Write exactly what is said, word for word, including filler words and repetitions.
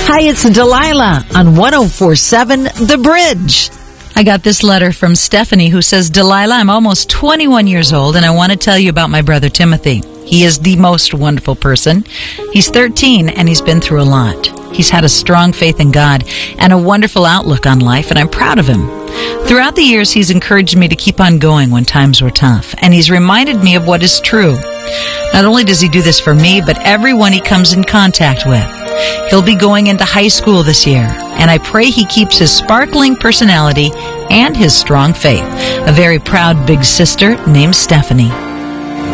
Hi, it's Delilah on one oh four point seven The Bridge. I got this letter from Stephanie who says, Delilah, I'm almost twenty-one years old and I want to tell you about my brother Timothy. He is the most wonderful person. He's thirteen and he's been through a lot. He's had a strong faith in God and a wonderful outlook on life, and I'm proud of him. Throughout the years, he's encouraged me to keep on going when times were tough, and he's reminded me of what is true. Not only does he do this for me, but everyone he comes in contact with. He'll be going into high school this year, and I pray he keeps his sparkling personality and his strong faith. A very proud big sister named Stephanie.